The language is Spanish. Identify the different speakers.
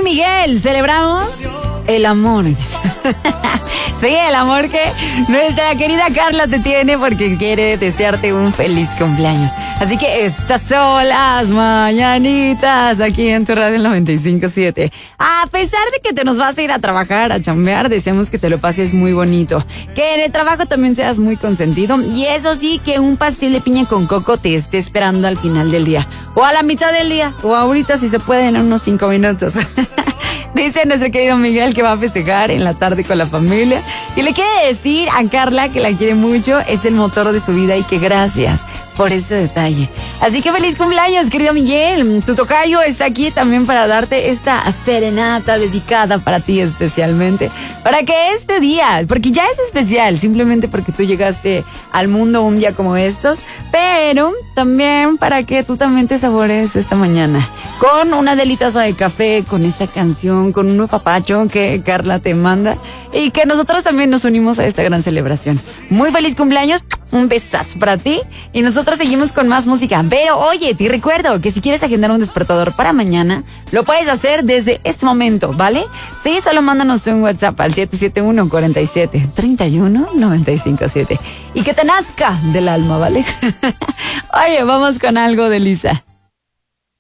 Speaker 1: y Miguel, celebramos el amor. Sí, el amor que nuestra querida Carla te tiene porque quiere desearte un feliz cumpleaños. Así que estas son las mañanitas aquí en tu radio 95.7. A pesar de que te nos vas a ir a trabajar, a chambear, deseamos que te lo pases muy bonito. Que en el trabajo también seas muy consentido. Y eso sí, que un pastel de piña con coco te esté esperando al final del día. O a la mitad del día. O ahorita si se puede en unos 5 minutos. Dice nuestro querido Miguel que va a festejar en la tarde con la familia. Y le quiere decir a Carla que la quiere mucho, es el motor de su vida y que gracias por ese detalle. Así que feliz cumpleaños, querido Miguel. Tu tocayo está aquí también para darte esta serenata dedicada para ti especialmente. Para que este día, porque ya es especial, simplemente porque tú llegaste al mundo un día como estos, pero también para que tú también te saborees esta mañana con una delitaza de café, con esta canción, con un papacho que Carla te manda y que nosotros también nos unimos a esta gran celebración. Muy feliz cumpleaños, un besazo para ti y nosotros seguimos con más música. Pero oye, te recuerdo que si quieres agendar un despertador para mañana, lo puedes hacer desde este momento, ¿vale? Sí, solo mándanos un WhatsApp al 771-47-31-957 y que te nazca del alma, ¿vale? Oye, vamos con algo de Lisa.